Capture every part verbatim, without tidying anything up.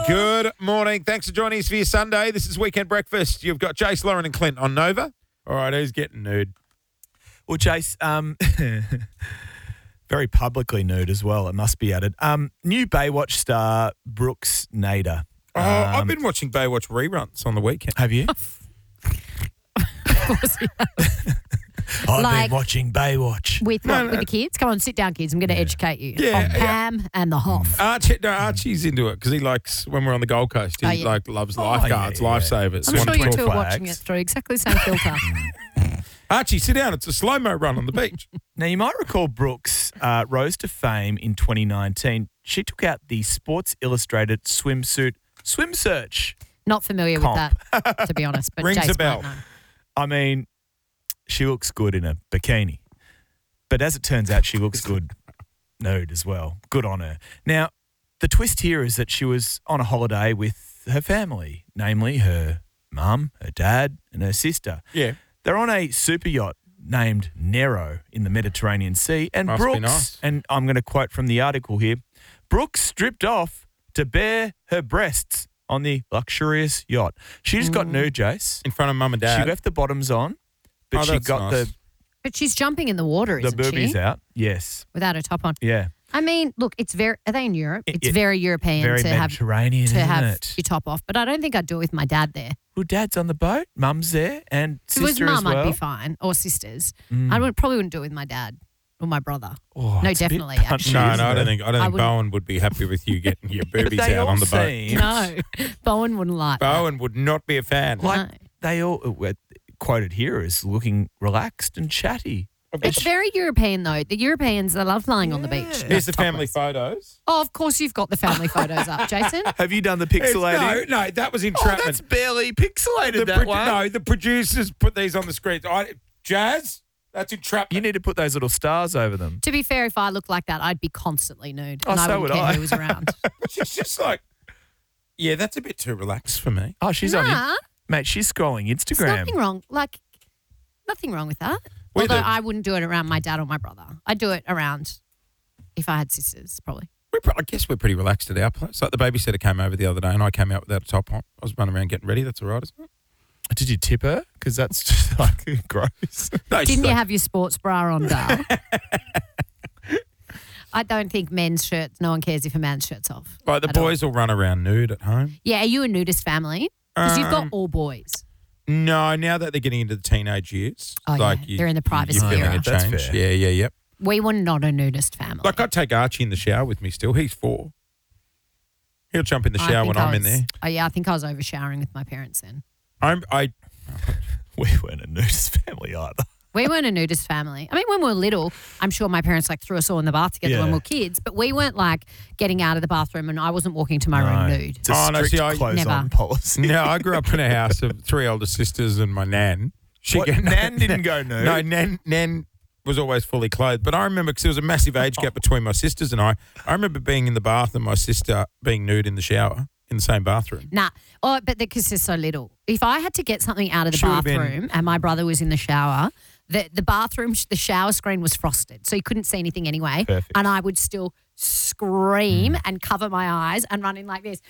Good morning. Thanks for joining us for your Sunday. This is Weekend Breakfast. You've got Jace, Lauren and Clint on Nova. All right, who's getting nude? Well, Jace, um, very publicly nude as well, it must be added. Um, new Baywatch star Brooks Nader. Oh, Um, I've been watching Baywatch reruns on the weekend. Have you? Of course he has. I've Like- been watching Baywatch. With, No, what, no. with the kids? Come on, sit down, kids. I'm going to educate you Yeah, on yeah. Pam and the Hoff. Archie, no, Archie's into it because he likes, when we're on the Gold Coast, he Oh, yeah. like loves Oh, lifeguards, yeah, yeah. lifesavers. I'm One sure to you twelve two are flags. watching it through exactly the same filter. Archie, sit down. It's a slow-mo run on the beach. Now, you might recall Brooks uh, rose to fame in twenty nineteen. She took out the Sports Illustrated swimsuit swim search. Not familiar Comp. with that, to be honest. But Rings Jace a bell. might know. I mean, she looks good in a bikini. But as it turns out, she looks good nude as well. Good on her. Now, the twist here is that she was on a holiday with her family, namely her mum, her dad, and her sister. Yeah. They're on a super yacht named Nero in the Mediterranean Sea. And Must be Brooks, nice. and I'm going to quote from the article here, Brooks stripped off to bare her breasts on the luxurious yacht. She just got nude, Jace. In front of mum and dad. She left the bottoms on, but Oh, she that's got nice. the, But she's jumping in the water, the isn't boobies she? out. Yes. Without her top on. Yeah. I mean, look, it's very, are they in Europe? It- It's it- very European Very to have Mediterranean, to isn't have it? your top off. But I don't think I'd do it with my dad there. Well, Dad's on the boat, Mum's there, and If it was sister mum, as well. I'd be fine. Or sisters. Mm. I would, probably wouldn't do it with my dad or my brother. Oh, No, it's a bit definitely, punchy, actually. no, isn't no, I it? don't think I don't I think wouldn't- Bowen would be happy with you getting your But boobies they out all on the boat. seem- No, Bowen wouldn't like that. Bowen would not be a fan. Like No. they all uh, quoted here as looking relaxed and chatty. It's very European, though. The Europeans, they love lying on the beach. Yeah. Here's the family photos. Oh, of course you've got the family photos up, Jason. Have you done the It's- pixelating? No, no, that was Oh, entrapment. that's barely pixelated, the that produ- one. No, the producers put these on the screen. I, Jazz, that's entrapment. You need to put those little stars over them. To be fair, if I looked like that, I'd be constantly nude. Oh, and I so wouldn't would care I. who was around. She's just like, yeah, that's a bit too relaxed for me. Oh, she's on Nah, you. Mate, she's scrolling there's Instagram. nothing wrong. Like, nothing wrong with that. We Although do. I wouldn't do it around my dad or my brother. I'd do it around if I had sisters, probably. We're, pro- I guess we're pretty relaxed at our place. Like the babysitter came over the other day and I came out without a top on. I was running around getting ready. That's all right, isn't it? Did you tip her? Because that's just like gross. No, she's Didn't you like, have your sports bra on, Dale? I don't think men's shirts, no one cares if a man's shirt's off. like the at all. boys will run around nude at home. Yeah, are you a nudist family? Because you've got Um, all boys. No, now that they're getting into the teenage years, Oh, yeah. like you, They're in the privacy you're feeling era. a That's change. fair. Yeah, yeah, yep. We were not a nudist family. Like I'd take Archie in the shower with me still. He's four. He'll jump in the I shower think when I I'm in was- there. Oh, yeah, I think I was over showering with my parents then. I'm, I We weren't a nudist family either. We weren't a nudist family. I mean, when we were little, I'm sure my parents like threw us all in the bath together when Yeah. we were kids, but we weren't like getting out of the bathroom and I wasn't walking to my room No. nude. It's a Oh, no, strict see, I- close Never. on policy. no, I grew up in a house of three older sisters and my nan. She What, get- Nan didn't go nude? No, Nan, Nan was always fully clothed. But I remember because there was a massive age gap between my sisters and I. I remember being in the bath and my sister being nude in the shower in the same bathroom. Nah. Oh, but because they're so little. If I had to get something out of the She would've been- bathroom and my brother was in the shower, the, the bathroom, the shower screen was frosted. So you couldn't see anything anyway. Perfect. And I would still scream and cover my eyes and run in like this.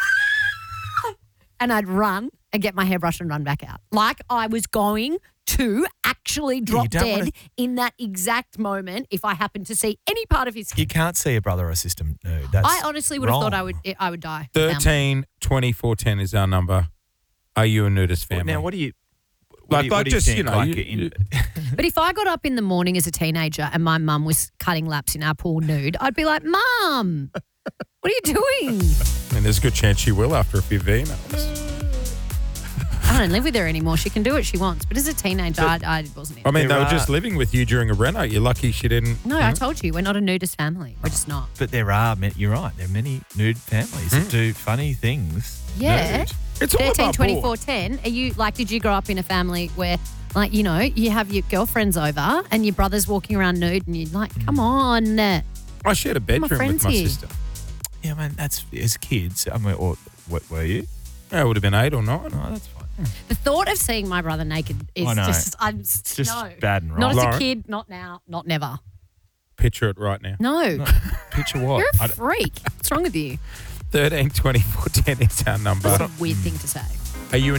And I'd run and get my hairbrush and run back out. Like I was going to actually drop don't dead wanna- in that exact moment if I happened to see any part of his skin. You can't see a brother or sister nude. That's I honestly would have thought I wrong. would I would die. Family. thirteen twenty-four ten is our number. Are you a nudist family? Now, what do you what Like- do you, like what do you just, you think? know, Like you- in- But if I got up in the morning as a teenager and my mum was cutting laps in our pool nude, I'd be like, Mum, what are you doing? And there's a good chance she will after a few emails. I don't live with her anymore. She can do what she wants. But as a teenager, I, I wasn't I in. mean, There they were are- just living with you during a reno. You're lucky she didn't. No, I told you, we're not a nudist family. We're just not. but there are, ma- you're right, there are many nude families that do funny things. Yeah. nude. It's all thirteen, about twenty-four, ball. ten. Are you, like, did you grow up in a family where, like, you know, you have your girlfriends over and your brother's walking around nude and you're like, come on. I shared a bedroom with friends my here. sister. Yeah, man, that's as kids. I mean, or what were you? Yeah, it would have been eight or nine. No, that's fine. The thought of seeing my brother naked is I know. just, I'm It's just no. bad and wrong. Not as Lauren? a kid, not now, not never. Picture it right now. No. Picture what? You're I a d- freak. What's wrong with you? thirteen twenty-four ten is our number. That's a weird thing to say. Are you